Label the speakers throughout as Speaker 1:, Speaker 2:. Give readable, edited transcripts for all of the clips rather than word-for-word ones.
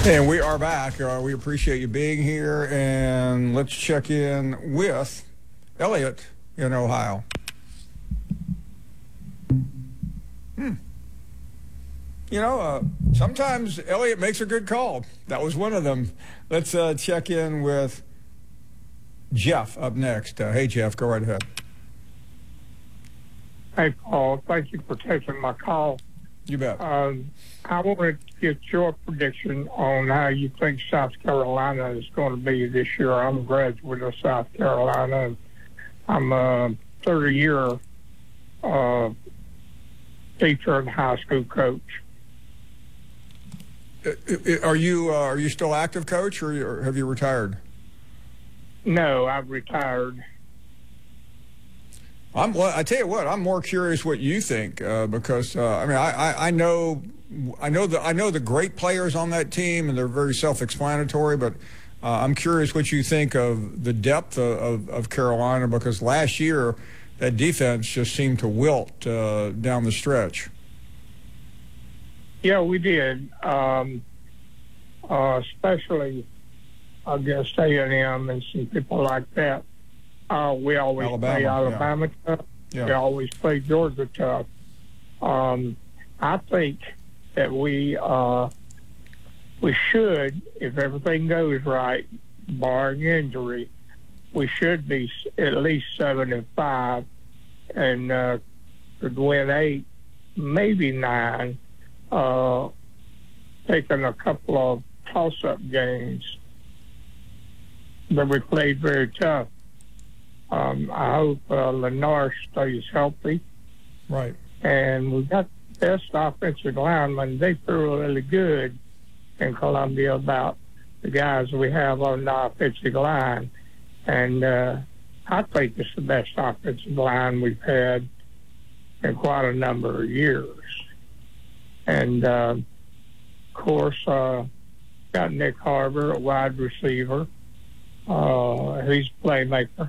Speaker 1: And we are back. We appreciate you being here, and let's check in with Elliot in Ohio. Sometimes Elliot makes a good call. That was one of them. Let's check in with Jeff up next. Hey, Jeff, go right ahead.
Speaker 2: Hey, Paul. Thank you for taking my call.
Speaker 1: You bet.
Speaker 2: I wanted to get your prediction on how you think South Carolina is going to be this year. I'm a graduate of South Carolina, and I'm a 30-year teacher and high school coach.
Speaker 1: Are you still active, Coach, or have you retired?
Speaker 2: No, I've retired.
Speaker 1: I tell you what, I'm more curious what you think because I know the great players on that team, and they're very self-explanatory. But I'm curious what you think of the depth of Carolina, because last year that defense just seemed to wilt down the stretch.
Speaker 2: Yeah, we did. Especially against A&M and some people like that. We always play Alabama tough. Yeah. We always play Georgia tough. I think that we should, if everything goes right, barring injury, we should be at least 7-5 and could win 8, maybe 9, taking a couple of toss-up games. But we played very tough. I hope Lenore stays healthy.
Speaker 1: Right.
Speaker 2: And we've got the best offensive linemen. They feel really good in Columbia about the guys we have on the offensive line. And I think it's the best offensive line we've had in quite a number of years. And, of course, got Nick Harbor, a wide receiver. He's a playmaker.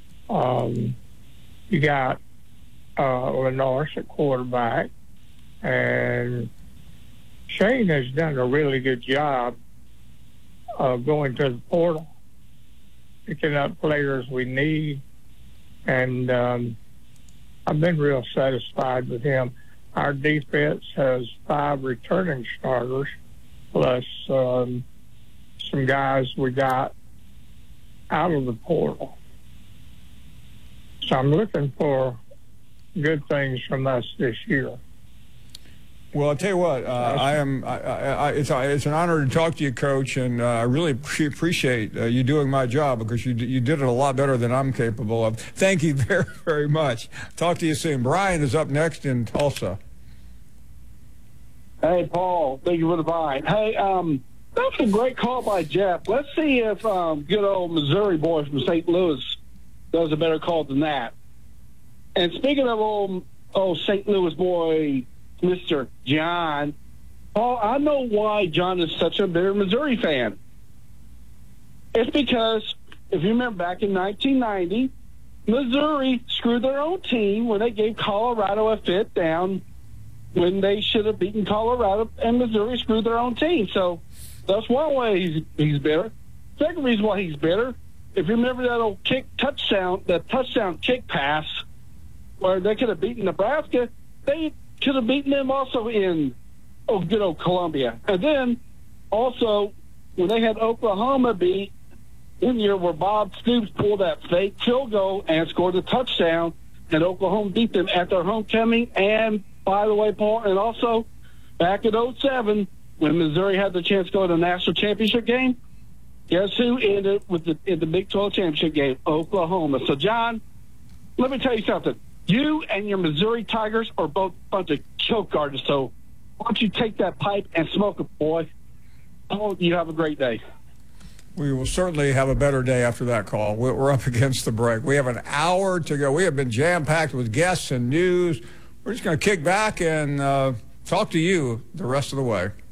Speaker 2: You got Lenore at quarterback, and Shane has done a really good job of going to the portal, picking up players we need, and I've been real satisfied with him. Our defense has 5 returning starters, plus some guys we got out of the portal. So I'm looking for good things from us this year.
Speaker 1: Well, I'll tell you what, it's an honor to talk to you, Coach, and I really appreciate you doing my job, because you did it a lot better than I'm capable of. Thank you very, very much. Talk to you soon. Brian is up next in Tulsa.
Speaker 3: Hey, Paul. Thank you for the bye. Hey, that's a great call by Jeff. Let's see if good old Missouri boy from St. Louis does a better call than that. And speaking of old St. Louis boy, Mr. John, Paul, I know why John is such a bitter Missouri fan. It's because, if you remember back in 1990, Missouri screwed their own team when they gave Colorado a 5th down when they should have beaten Colorado, and Missouri screwed their own team. So that's one way he's bitter. Second reason why he's bitter, if you remember that old touchdown kick pass where they could have beaten Nebraska, they could have beaten them also in good old Columbia. And then also when they had Oklahoma beat in the year where Bob Stoops pulled that fake field goal and scored a touchdown, and Oklahoma beat them at their homecoming. And by the way, Paul, and also back in 2007 when Missouri had the chance to go to the national championship game, guess who ended in the Big 12 championship game? Oklahoma. So, John, let me tell you something. You and your Missouri Tigers are both a bunch of choke artists, so why don't you take that pipe and smoke it, boy? I hope you have a great day.
Speaker 1: We will certainly have a better day after that call. We're up against the break. We have an hour to go. We have been jam-packed with guests and news. We're just going to kick back and talk to you the rest of the way.